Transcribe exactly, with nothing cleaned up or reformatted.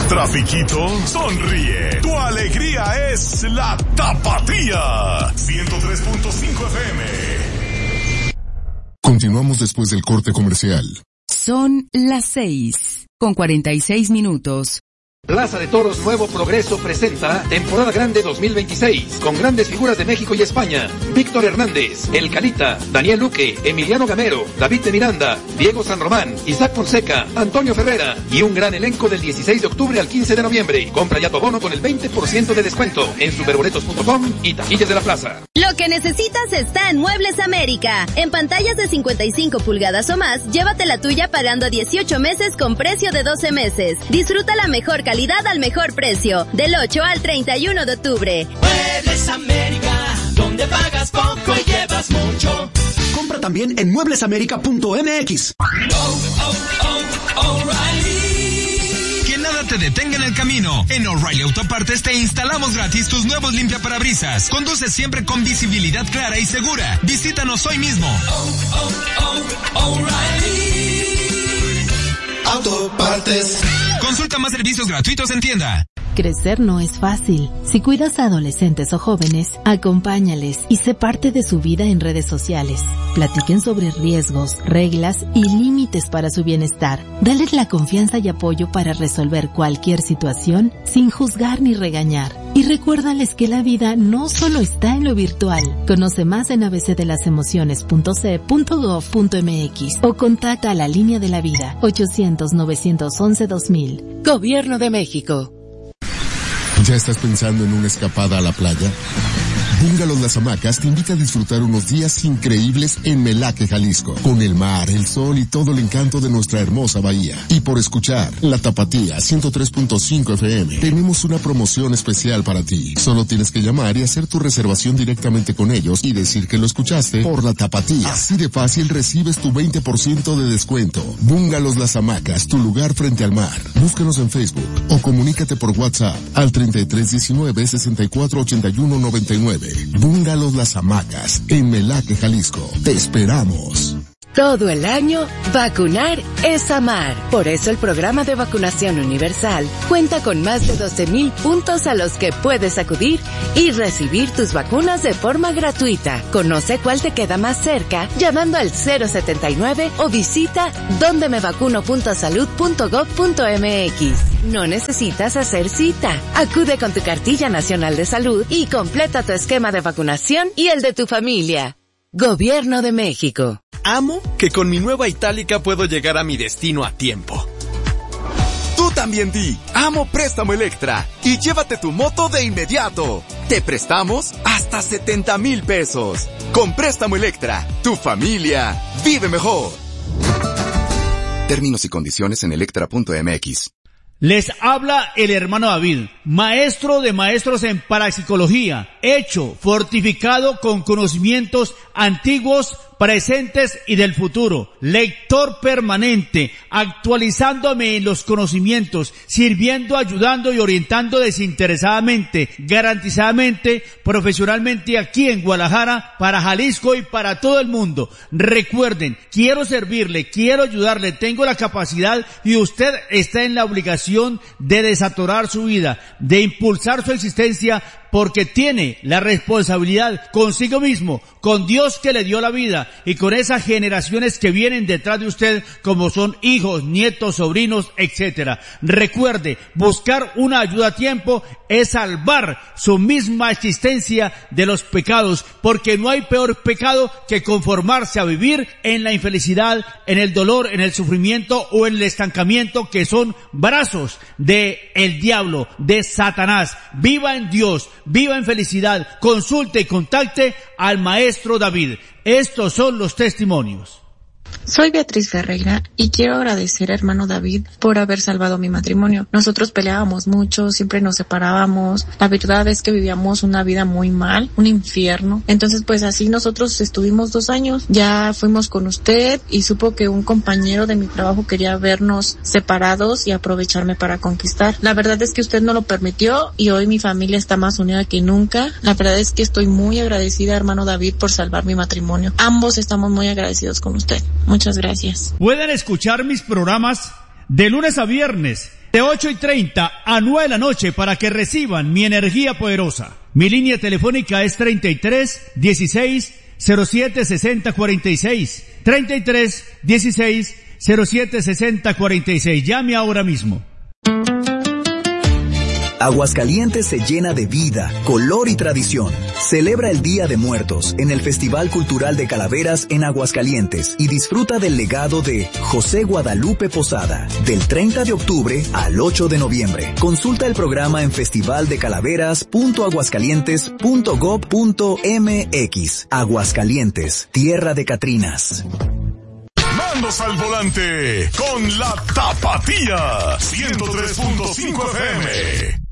trafiquito? Sonríe. Tu alegría es la Tapatía. ciento tres punto cinco F M. Continuamos después del corte comercial. Son las seis, con cuarenta y seis minutos. Plaza de Toros Nuevo Progreso presenta Temporada Grande dos mil veintiséis, con grandes figuras de México y España. Víctor Hernández, El Canita, Daniel Luque, Emiliano Gamero, David de Miranda, Diego San Román, Isaac Fonseca, Antonio Ferrera y un gran elenco del dieciséis de octubre al quince de noviembre. Compra ya tu abono con el veinte por ciento de descuento en superboletos punto com y taquillas de la plaza. Lo que necesitas está en Muebles América. En pantallas de cincuenta y cinco pulgadas o más, llévate la tuya pagando a dieciocho meses con precio de doce meses. Disfruta la mejor calidad al mejor precio, del ocho al treinta y uno de octubre. Muebles América, donde pagas poco y llevas mucho. Compra también en muebles américa punto m x. Oh, oh, oh, O'Reilly. Que nada te detenga en el camino. En O'Reilly Autopartes te instalamos gratis tus nuevos limpiaparabrisas. Conduce siempre con visibilidad clara y segura. Visítanos hoy mismo. Oh, oh, oh, O'Reilly Autopartes. Consulta más servicios gratuitos en tienda. Crecer no es fácil. Si cuidas a adolescentes o jóvenes, acompáñales y sé parte de su vida en redes sociales. Platiquen sobre riesgos, reglas y límites para su bienestar. Dales la confianza y apoyo para resolver cualquier situación sin juzgar ni regañar. Y recuérdales que la vida no solo está en lo virtual. Conoce más en a b c de las emociones punto c punto gov punto m x o contacta a la línea de la vida ochocientos, novecientos once, dos mil. Gobierno de México. ¿Ya estás pensando en una escapada a la playa? Bungalows Las Hamacas te invita a disfrutar unos días increíbles en Melaque, Jalisco, con el mar, el sol y todo el encanto de nuestra hermosa bahía. Y por escuchar La Tapatía ciento tres punto cinco F M, tenemos una promoción especial para ti. Solo tienes que llamar y hacer tu reservación directamente con ellos y decir que lo escuchaste por La Tapatía. Así de fácil recibes tu veinte por ciento de descuento. Bungalows Las Hamacas, tu lugar frente al mar. Búscanos en Facebook o comunícate por WhatsApp al treinta y tres diecinueve, sesenta y cuatro ochenta y uno noventa y nueve. Bungalows Las Hamacas, en Melaque, Jalisco. Te esperamos. Todo el año, vacunar es amar. Por eso el programa de vacunación universal cuenta con más de doce mil puntos a los que puedes acudir y recibir tus vacunas de forma gratuita. Conoce cuál te queda más cerca llamando al cero setenta y nueve o visita donde me vacuno punto salud punto gov punto m x. No necesitas hacer cita. Acude con tu cartilla nacional de salud y completa tu esquema de vacunación y el de tu familia. Gobierno de México. Amo que con mi nueva Itálica puedo llegar a mi destino a tiempo. Tú también di, amo Préstamo Electra y llévate tu moto de inmediato. Te prestamos hasta setenta mil pesos. Con Préstamo Electra, tu familia vive mejor. Términos y condiciones en electra punto m x. Les habla el hermano David, maestro de maestros en parapsicología, hecho, fortificado con conocimientos antiguos, presentes y del futuro, lector permanente, actualizándome en los conocimientos, sirviendo, ayudando y orientando desinteresadamente, garantizadamente, profesionalmente aquí en Guadalajara, para Jalisco y para todo el mundo. Recuerden, quiero servirle, quiero ayudarle, tengo la capacidad y usted está en la obligación de desatorar su vida, de impulsar su existencia, porque tiene la responsabilidad consigo mismo, con Dios que le dio la vida y con esas generaciones que vienen detrás de usted, como son hijos, nietos, sobrinos, etcétera. Recuerde, buscar una ayuda a tiempo es salvar su misma existencia de los pecados, porque no hay peor pecado que conformarse a vivir en la infelicidad, en el dolor, en el sufrimiento o en el estancamiento, que son brazos de el diablo, de Satanás. Viva en Dios, viva en felicidad, consulte y contacte al maestro David. Estos son los testimonios. Soy Beatriz Ferreira y quiero agradecer a hermano David por haber salvado mi matrimonio. Nosotros peleábamos mucho, siempre nos separábamos. La verdad es que vivíamos una vida muy mal, un infierno. Entonces pues así nosotros estuvimos dos años. Ya fuimos con usted y supo que un compañero de mi trabajo quería vernos separados y aprovecharme para conquistar. La verdad es que usted no lo permitió y hoy mi familia está más unida que nunca. La verdad es que estoy muy agradecida, hermano David, por salvar mi matrimonio. Ambos estamos muy agradecidos con usted. Muchas gracias. Pueden escuchar mis programas de lunes a viernes de ocho y treinta a nueve de la noche para que reciban mi energía poderosa. Mi línea telefónica es treinta y tres, dieciséis, cero siete, sesenta, cuarenta y seis. treinta y tres, dieciséis, cero siete, sesenta, cuarenta y seis. Llame ahora mismo. Aguascalientes se llena de vida, color y tradición. Celebra el Día de Muertos en el Festival Cultural de Calaveras en Aguascalientes y disfruta del legado de José Guadalupe Posada del treinta de octubre al ocho de noviembre. Consulta el programa en festivaldecalaveras punto aguascalientes punto gob punto mx. Aguascalientes, tierra de Catrinas. Mandos al volante con la Tapatía ciento tres punto cinco F M.